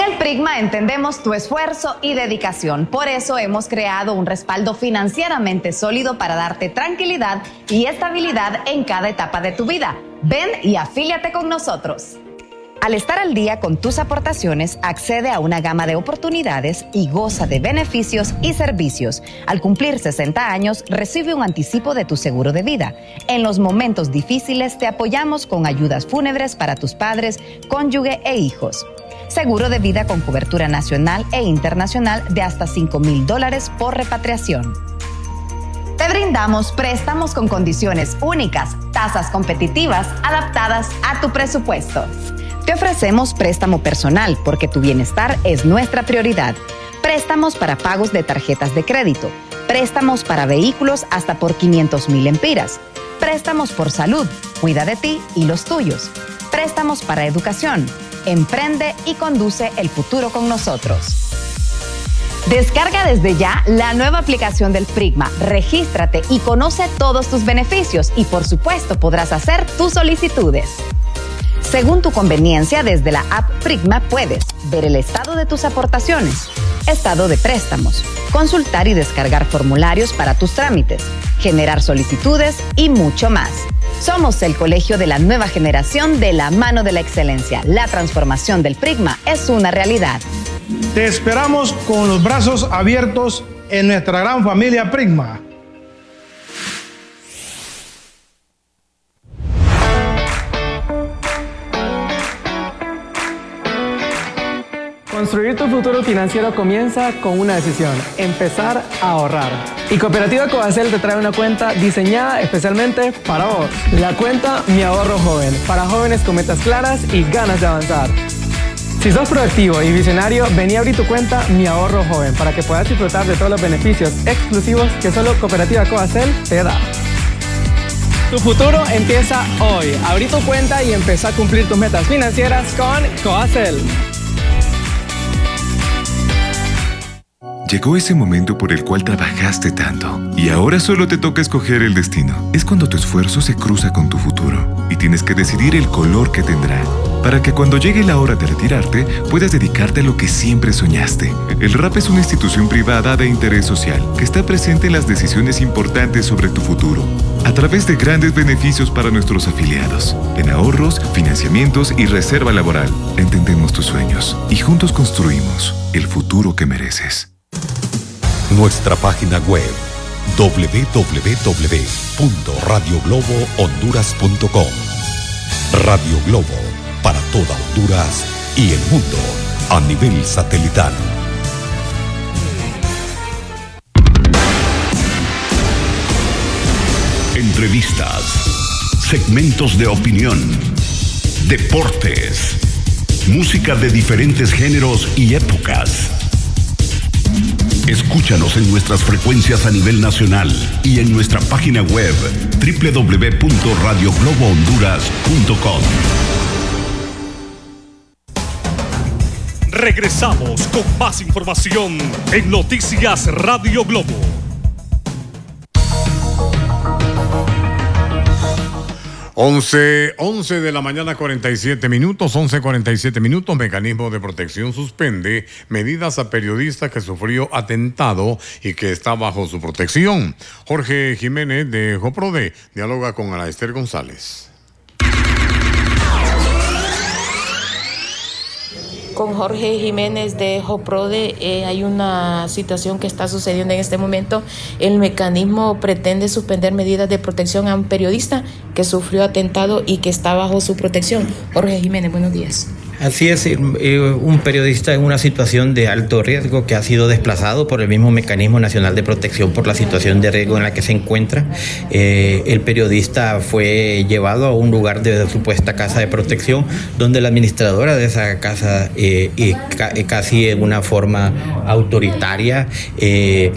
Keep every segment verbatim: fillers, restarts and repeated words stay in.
En Prigma entendemos tu esfuerzo y dedicación. Por eso hemos creado un respaldo financieramente sólido para darte tranquilidad y estabilidad en cada etapa de tu vida. Ven y afíliate con nosotros. Al estar al día con tus aportaciones, accede a una gama de oportunidades y goza de beneficios y servicios. Al cumplir sesenta años, recibe un anticipo de tu seguro de vida. En los momentos difíciles, te apoyamos con ayudas fúnebres para tus padres, cónyuge e hijos. Seguro de vida con cobertura nacional e internacional de hasta cinco mil dólares por repatriación. Te brindamos préstamos con condiciones únicas, tasas competitivas, adaptadas a tu presupuesto. Te ofrecemos préstamo personal porque tu bienestar es nuestra prioridad. Préstamos para pagos de tarjetas de crédito. Préstamos para vehículos hasta por quinientos mil empiras. Préstamos por salud. Cuida de ti y los tuyos. Préstamos para educación. Emprende y conduce el futuro con nosotros. Descarga desde ya la nueva aplicación del Prigma. Regístrate y conoce todos tus beneficios y, por supuesto, podrás hacer tus solicitudes. Según tu conveniencia, desde la app Prigma puedes ver el estado de tus aportaciones, estado de préstamos, consultar y descargar formularios para tus trámites, generar solicitudes y mucho más. Somos el colegio de la nueva generación de la mano de la excelencia. La transformación del Prigma es una realidad. Te esperamos con los brazos abiertos en nuestra gran familia Prigma. Construir tu futuro financiero comienza con una decisión: empezar a ahorrar. Y Cooperativa Coacel te trae una cuenta diseñada especialmente para vos. La cuenta Mi Ahorro Joven, para jóvenes con metas claras y ganas de avanzar. Si sos proactivo y visionario, vení a abrir tu cuenta Mi Ahorro Joven para que puedas disfrutar de todos los beneficios exclusivos que solo Cooperativa Coacel te da. Tu futuro empieza hoy. Abrí tu cuenta y empezá a cumplir tus metas financieras con Coacel. Llegó ese momento por el cual trabajaste tanto y ahora solo te toca escoger el destino. Es cuando tu esfuerzo se cruza con tu futuro y tienes que decidir el color que tendrá para que cuando llegue la hora de retirarte puedas dedicarte a lo que siempre soñaste. El R A P es una institución privada de interés social que está presente en las decisiones importantes sobre tu futuro a través de grandes beneficios para nuestros afiliados en ahorros, financiamientos y reserva laboral. Entendemos tus sueños y juntos construimos el futuro que mereces. Nuestra página web doble u doble u doble u punto radio globo honduras punto com. Radio Globo, para toda Honduras y el mundo a nivel satelital. Entrevistas, segmentos de opinión, deportes, música de diferentes géneros y épocas. Escúchanos en nuestras frecuencias a nivel nacional y en nuestra página web doble u doble u doble u punto radio globo honduras punto com. Regresamos con más información en Noticias Radio Globo. once, once de la mañana, cuarenta y siete minutos, once cuarenta y siete minutos. Mecanismo de Protección suspende medidas a periodista que sufrió atentado y que está bajo su protección. Jorge Jiménez de Joprode dialoga con Ana Esther González. Con Jorge Jiménez de Joprode, eh, hay una situación que está sucediendo en este momento. El mecanismo pretende suspender medidas de protección a un periodista que sufrió atentado y que está bajo su protección. Jorge Jiménez, buenos días. Así es, un periodista en una situación de alto riesgo que ha sido desplazado por el mismo Mecanismo Nacional de Protección por la situación de riesgo en la que se encuentra. Eh, el periodista fue llevado a un lugar de supuesta casa de protección donde la administradora de esa casa, eh, y ca- casi en una forma autoritaria, eh,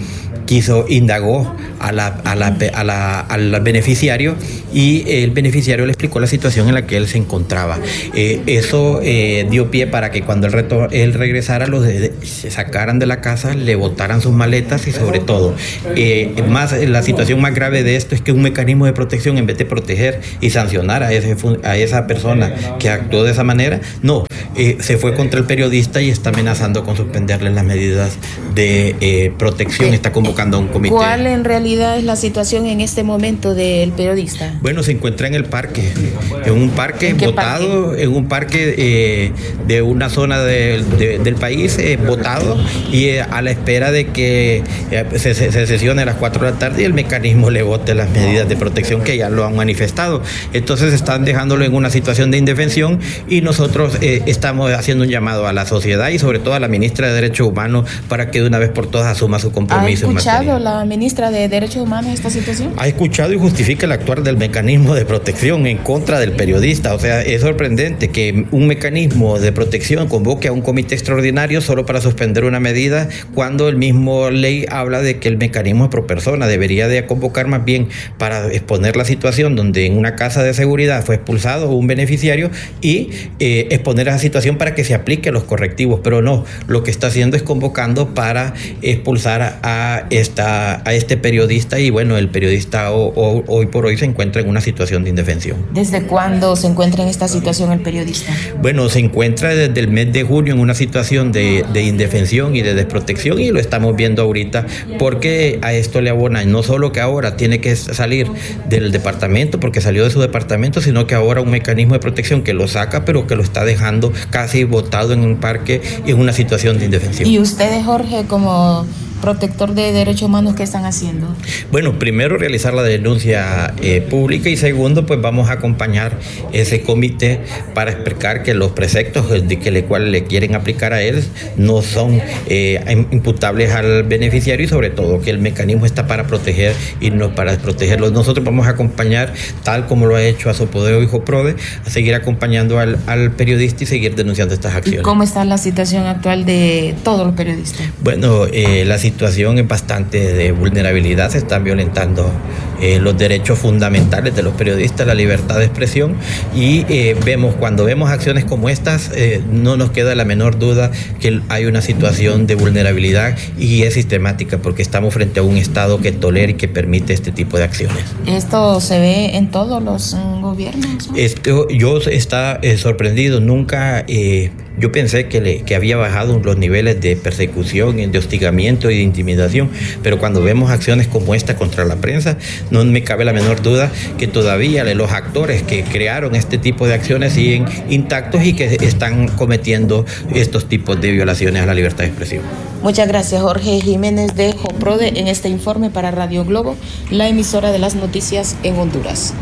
quiso, indagó a la, a la, a la, al beneficiario y el beneficiario le explicó la situación en la que él se encontraba. Eh, eso eh, dio pie para que cuando él, retor- él regresara, los de, se sacaran de la casa, le botaran sus maletas y sobre todo, eh, más, la situación más grave de esto es que un mecanismo de protección, en vez de proteger y sancionar a, ese, a esa persona que actuó de esa manera, no, eh, se fue contra el periodista y está amenazando con suspenderle las medidas de eh, protección, está convocando a un comité. ¿Cuál en realidad es la situación en este momento del periodista? Bueno, se encuentra en el parque, en un parque ¿En qué botado, parque? en un parque eh, de una zona de, de, del país eh, botado y eh, a la espera de que eh, se, se, se sesione a las cuatro de la tarde y el mecanismo le bote las medidas de protección que ya lo han manifestado. Entonces están dejándolo en una situación de indefensión y nosotros eh, estamos haciendo un llamado a la sociedad y sobre todo a la ministra de Derechos Humanos para que de una vez por todas asuma su compromiso. ¿Ha escuchado en materia. la ministra de Derechos Humanos esta situación? Ha escuchado y justifica el actuar del mecanismo de protección en contra del periodista. O sea, es sorprendente que un mecanismo de protección convoque a un comité extraordinario solo para suspender una medida cuando el mismo ley habla de que el mecanismo es pro persona. Debería de convocar más bien para exponer la situación donde en una casa de seguridad fue expulsado un beneficiario y eh, exponer esa situación para que se aplique los correctivos. Pero no, lo que está haciendo es convocando para expulsar a, esta, a este periodista y bueno, el periodista o, o, hoy por hoy se encuentra en una situación de indefensión. ¿Desde cuándo se encuentra en esta situación el periodista? Bueno, se encuentra desde el mes de junio en una situación de, de indefensión y de desprotección y lo estamos viendo ahorita porque a esto le abona no solo que ahora tiene que salir del departamento porque salió de su departamento, sino que ahora un mecanismo de protección que lo saca pero que lo está dejando casi botado en un parque y en una situación de indefensión. ¿Y ustedes, Jorge, como protector de derechos humanos, qué están haciendo? Bueno, primero realizar la denuncia eh, pública y segundo, pues vamos a acompañar ese comité para explicar que los preceptos de que le cual le quieren aplicar a él no son eh, imputables al beneficiario y sobre todo que el mecanismo está para proteger y no para desprotegerlos. Nosotros vamos a acompañar, tal como lo ha hecho Azopodeo y Joprode, a seguir acompañando al, al periodista y seguir denunciando estas acciones. ¿Y cómo está la situación actual de todos los periodistas? Bueno, eh, la situación situación es bastante de vulnerabilidad, se están violentando eh, los derechos fundamentales de los periodistas, la libertad de expresión y eh, vemos, cuando vemos acciones como estas, eh, no nos queda la menor duda que hay una situación de vulnerabilidad y es sistemática porque estamos frente a un Estado que tolera y que permite este tipo de acciones. ¿Esto se ve en todos los um, gobiernos? ¿No? Esto, yo está eh, sorprendido, nunca... Eh, Yo pensé que, le, que había bajado los niveles de persecución, de hostigamiento y de intimidación, pero cuando vemos acciones como esta contra la prensa, no me cabe la menor duda que todavía los actores que crearon este tipo de acciones siguen intactos y que están cometiendo estos tipos de violaciones a la libertad de expresión. Muchas gracias, Jorge Jiménez de Joprode, en este informe para Radio Globo, la emisora de las noticias en Honduras.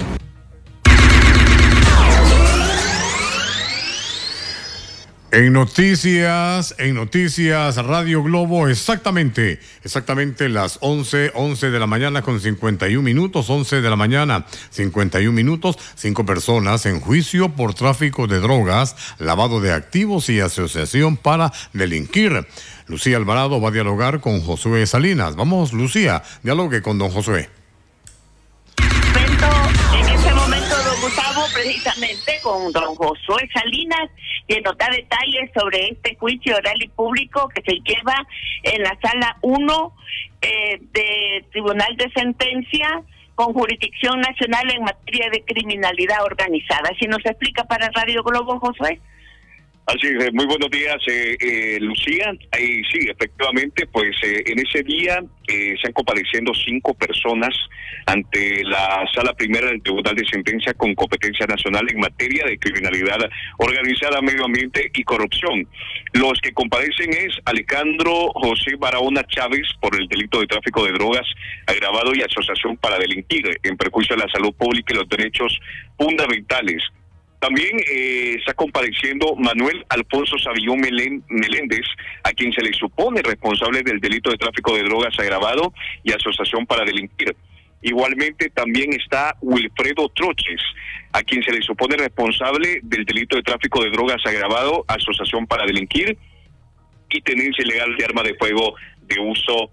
En noticias, en noticias Radio Globo, exactamente, exactamente las once, once de la mañana con cincuenta y un minutos, once de la mañana, cincuenta y un minutos, cinco personas en juicio por tráfico de drogas, lavado de activos y asociación para delinquir. Lucía Alvarado va a dialogar con Josué Salinas. Vamos, Lucía, dialogue con don Josué. En ese momento, don Gustavo, precisamente con don Josué Salinas, que nos da detalles sobre este juicio oral y público que se lleva en la sala uno eh, de Tribunal de Sentencia con jurisdicción nacional en materia de criminalidad organizada. ¿Si nos explica para Radio Globo, Josué? Así es, muy buenos días, eh, eh, Lucía. Eh, sí, efectivamente, pues eh, en ese día eh, están compareciendo cinco personas ante la sala primera del Tribunal de Sentencia con competencia nacional en materia de criminalidad organizada, medio ambiente y corrupción. Los que comparecen es Alejandro José Barahona Chávez por el delito de tráfico de drogas agravado y asociación para delinquir en perjuicio de la salud pública y los derechos fundamentales. También eh, está compareciendo Manuel Alfonso Savillón Meléndez, a quien se le supone responsable del delito de tráfico de drogas agravado y asociación para delinquir. Igualmente también está Wilfredo Troches, a quien se le supone responsable del delito de tráfico de drogas agravado, asociación para delinquir y tenencia ilegal de arma de fuego de uso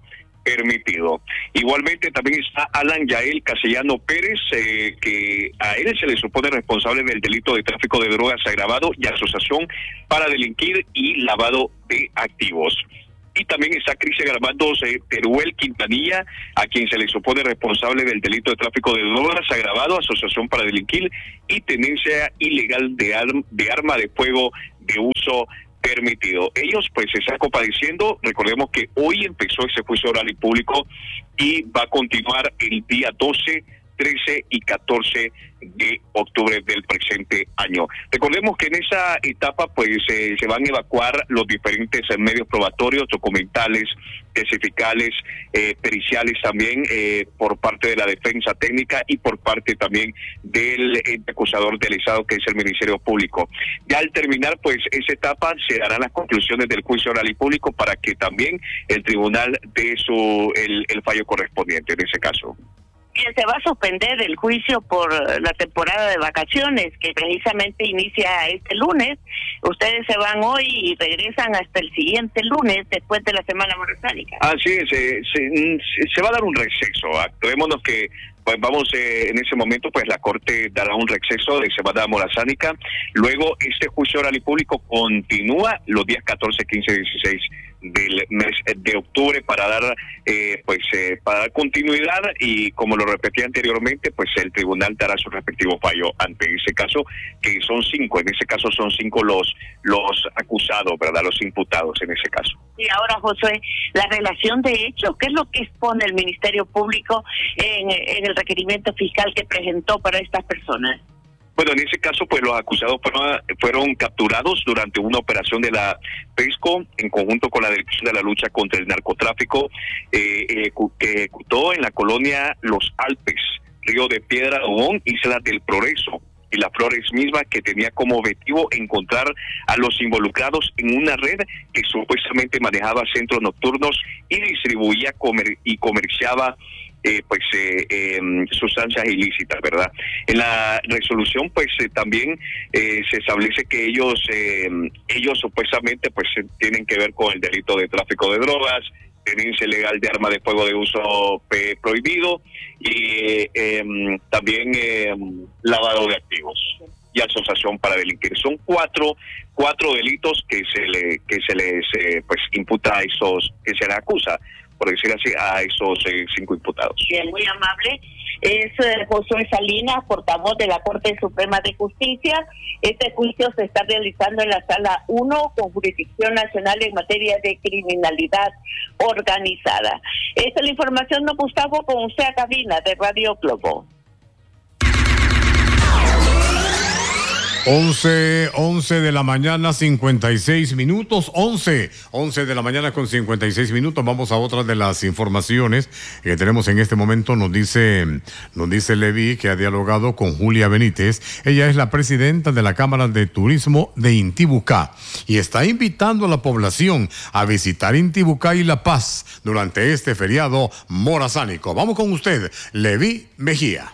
permitido. Igualmente también está Alan Yael Castellano Pérez, eh, que a él se le supone responsable del delito de tráfico de drogas agravado y asociación para delinquir y lavado de activos. Y también está Cristian Armando eh, Teruel Quintanilla, a quien se le supone responsable del delito de tráfico de drogas agravado, asociación para delinquir y tenencia ilegal de, arm, de arma de fuego de uso permitido. Ellos pues se están compadeciendo. Recordemos que hoy empezó ese juicio oral y público y va a continuar el día doce, trece y catorce de octubre del presente año. Recordemos que en esa etapa pues eh, se van a evacuar los diferentes eh, medios probatorios, documentales, testificales, eh, periciales también eh, por parte de la defensa técnica y por parte también del eh, acusador del Estado, que es el Ministerio Público. Ya al terminar pues esa etapa se darán las conclusiones del juicio oral y público para que también el tribunal dé su el, el fallo correspondiente en ese caso. Se va a suspender el juicio por la temporada de vacaciones, que precisamente inicia este lunes. Ustedes se van hoy y regresan hasta el siguiente lunes, después de la Semana Morazánica. Así es, se, se, se va a dar un receso. Acordémonos que pues vamos eh, en ese momento, pues la Corte dará un receso de Semana Morazánica. Luego este juicio oral y público continúa los días catorce, quince, dieciséis del mes de octubre para dar eh, pues eh, para dar continuidad, y como lo repetí anteriormente, pues el tribunal dará su respectivo fallo ante ese caso, que son cinco, en ese caso son cinco los los acusados, ¿verdad? Los imputados en ese caso. Y ahora, Josué, la relación de hecho, ¿qué es lo que expone el Ministerio Público en, en el requerimiento fiscal que presentó para estas personas? Bueno, en ese caso, pues los acusados fueron, fueron capturados durante una operación de la PESCO en conjunto con la Dirección de la Lucha contra el Narcotráfico, eh, eh, que ejecutó en la colonia Los Alpes, Río de Piedra Obón, Isla del Progreso y Las Flores misma, que tenía como objetivo encontrar a los involucrados en una red que supuestamente manejaba centros nocturnos y distribuía comer y comerciaba Eh, pues eh, eh, sustancias ilícitas, ¿verdad? En la resolución pues eh, también eh, se establece que ellos eh, ellos supuestamente pues eh, tienen que ver con el delito de tráfico de drogas, tenencia ilegal de arma de fuego de uso eh, prohibido y eh, también eh, lavado de activos y asociación para delinquir. Son cuatro cuatro delitos que se le que se les eh, pues imputa a esos, que se les acusa, por decir así, a esos eh, cinco imputados. Bien, muy amable. Es eh, Josué Salinas, portavoz de la Corte Suprema de Justicia. Este juicio se está realizando en la Sala uno con jurisdicción nacional en materia de criminalidad organizada. Esta es la información, don Gustavo, con usted a cabina de Radio Globo. once, once de la mañana, cincuenta y seis minutos, once, once de la mañana con cincuenta y seis minutos. Vamos a otra de las informaciones que tenemos en este momento. Nos dice, nos dice Levi que ha dialogado con Julia Benítez. Ella es la presidenta de la Cámara de Turismo de Intibucá y está invitando a la población a visitar Intibucá y La Paz durante este feriado morazánico. Vamos con usted, Levi Mejía.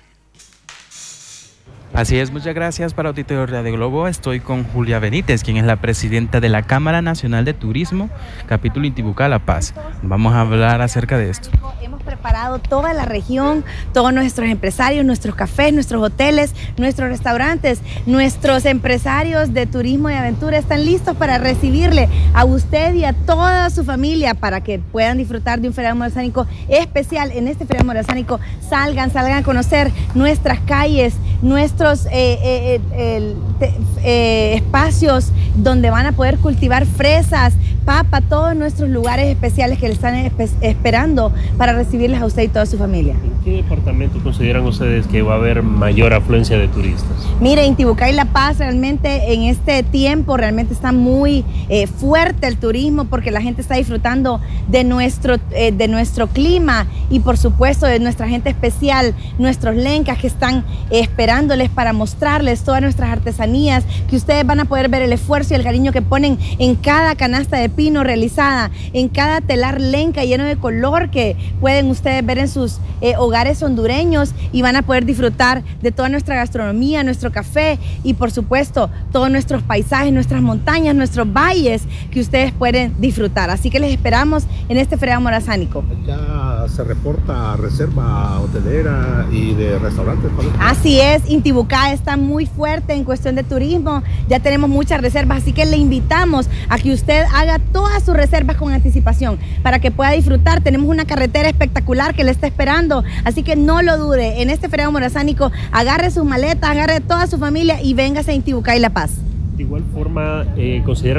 Así es, muchas gracias para Auditorio Radio Globo. Estoy con Julia Benítez, quien es la presidenta de la Cámara Nacional de Turismo, capítulo Intibucá, La Paz. Vamos a hablar acerca de esto. Hemos preparado toda la región, todos nuestros empresarios, nuestros cafés, nuestros hoteles, nuestros restaurantes, nuestros empresarios de turismo y aventura están listos para recibirle a usted y a toda su familia para que puedan disfrutar de un feriado morazánico especial. En este feriado morazánico salgan, salgan a conocer nuestras calles, nuestros Eh, eh, eh, te, eh, espacios donde van a poder cultivar fresas, papa, todos nuestros lugares especiales que le están espe esperando para recibirles a usted y toda su familia. ¿En qué departamento consideran ustedes que va a haber mayor afluencia de turistas? Mire, Intibucá y La Paz realmente en este tiempo realmente está muy eh, fuerte el turismo, porque la gente está disfrutando de nuestro, eh, de nuestro clima y por supuesto de nuestra gente especial, nuestros lencas que están esperando llegándoles para mostrarles todas nuestras artesanías, que ustedes van a poder ver el esfuerzo y el cariño que ponen en cada canasta de pino realizada, en cada telar lenca lleno de color que pueden ustedes ver en sus eh, hogares hondureños, y van a poder disfrutar de toda nuestra gastronomía, nuestro café y por supuesto todos nuestros paisajes, nuestras montañas, nuestros valles que ustedes pueden disfrutar. Así que les esperamos en este feriado morazánico. Ya se reporta reserva hotelera y de restaurantes. Así es, Intibucá está muy fuerte en cuestión de turismo, ya tenemos muchas reservas, así que le invitamos a que usted haga todas sus reservas con anticipación para que pueda disfrutar. Tenemos una carretera espectacular que le está esperando, así que no lo dude. En este feriado morazánico, agarre sus maletas, agarre toda su familia y véngase a Intibucá y La Paz. De igual forma, eh, considera